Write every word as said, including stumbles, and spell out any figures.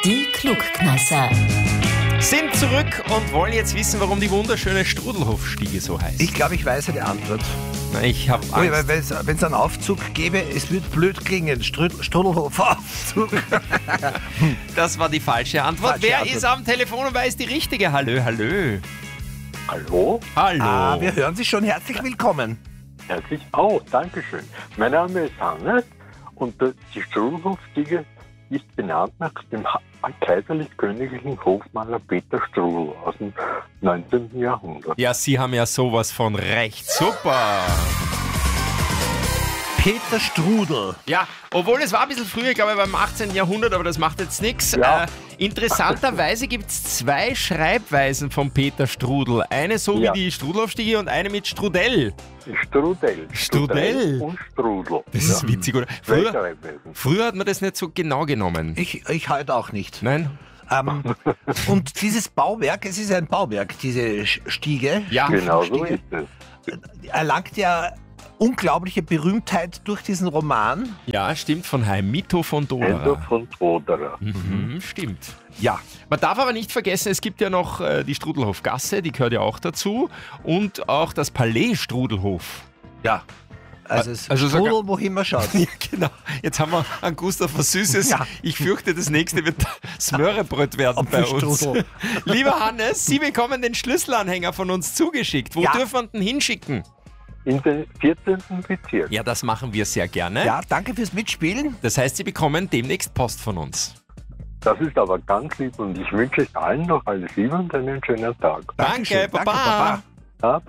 Die Klugkneisser sind zurück und wollen jetzt wissen, warum die wunderschöne Strudelhofstiege so heißt. Ich glaube, ich weiß die Antwort. Na, ich habe Oh, Angst. wenn es einen Aufzug gäbe, es wird blöd klingen. Strud- Strudelhof-Aufzug. Das war die falsche Antwort. Falsche Wer Antwort. ist am Telefon und weiß die richtige? Hallö, hallö. Hallo, Hallo. Ah, wir hören Sie schon. Herzlich willkommen. herzlich auch, Dankeschön. Mein Name ist Hannes und äh, die Strudelhofstiege ist benannt nach dem ha- kaiserlich-königlichen Hofmaler Peter Strudel aus dem neunzehnten Jahrhundert. Ja, Sie haben ja sowas von recht. Super. Peter Strudel. Ja, obwohl es war ein bisschen früher, ich glaube beim achtzehnten Jahrhundert, aber das macht jetzt nichts. Ja. Äh, interessanterweise gibt es zwei Schreibweisen von Peter Strudel. Eine so Ja. wie die Strudelhofstiege und eine mit Strudel. Strudel. Strudel? und Strudel. Das ist witzig, oder? Früher, Weltreibwesen. früher hat man das nicht so genau genommen. Ich, ich halt auch nicht. Nein? Ähm, und dieses Bauwerk, es ist ein Bauwerk, diese Sch- Stiege, Ja. Genau so Stiege, ist es. erlangt ja unglaubliche Berühmtheit durch diesen Roman. Ja, stimmt, von Heimito von Endo Doderer. von Troderer. Mhm, stimmt. Ja. Man darf aber nicht vergessen, es gibt ja noch äh, die Strudelhofgasse, die gehört ja auch dazu. Und auch das Palais Strudelhof. Ja. Also, es Also Strudel, sogar- wohin man schaut. Ja, genau. Jetzt haben wir an Gustav was Süßes. Ja. Ich fürchte, das nächste wird das Möhrebröt werden bei uns. Apfelstrudel. Lieber Hannes, Sie bekommen den Schlüsselanhänger von uns zugeschickt. Wo Ja. dürfen wir den hinschicken? In den vierzehnten Bezirk. Ja, das machen wir sehr gerne. Ja, danke fürs Mitspielen. Das heißt, Sie bekommen demnächst Post von uns. Das ist aber ganz lieb und ich wünsche euch allen noch alles Liebe und einen schönen Tag. Danke, Dankeschön. Baba. Danke, Baba. Ja,